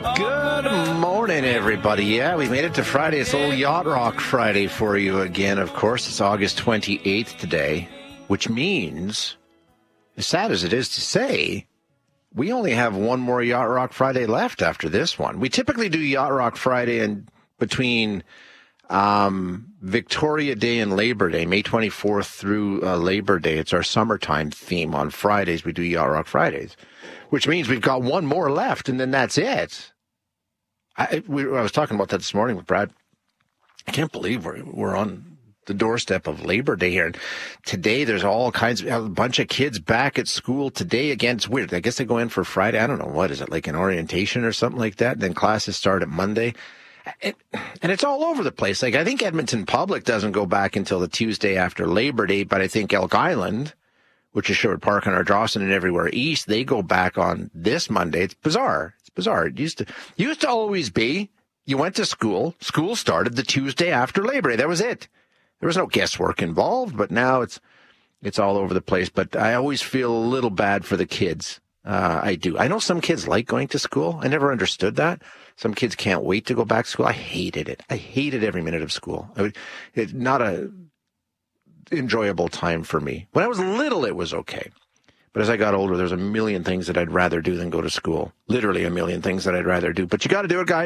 Good morning, everybody. Yeah, we made it to Friday. It's old Yacht Rock Friday for you again, of course. It's August 28th today, which means, as sad as it is to say, we only have one more Yacht Rock Friday left after this one. We typically do Yacht Rock Friday in between Victoria Day and Labor Day, May 24th through Labor Day. It's our summertime theme. On Fridays, we do Yacht Rock Fridays, which means we've got one more left, and then that's it. I was talking about that this morning with Brad. I can't believe we're on the doorstep of Labor Day here. And today, there's all kinds of a bunch of kids back at school today again. It's weird. I guess they go in for Friday. I don't know. What is it, like an orientation or something like that? And then classes start at Monday. And it's all over the place. Like, I think Edmonton Public doesn't go back until the Tuesday after Labor Day, but I think Elk Island, which is Sherwood Park and Ardrossan and everywhere east, they go back on this Monday. It's bizarre. It's bizarre. It used to always be you went to school started the Tuesday after Labor Day. That was it. There was no guesswork involved, but now it's all over the place. But I always feel a little bad for the kids. I do. I know some kids like going to school. I never understood that. Some kids can't wait to go back to school. I hated it. I hated every minute of school. It's not a enjoyable time for me. When I was little, it was okay. But as I got older, there's a million things that I'd rather do than go to school. Literally a million things that I'd rather do. But you got to do it, guys.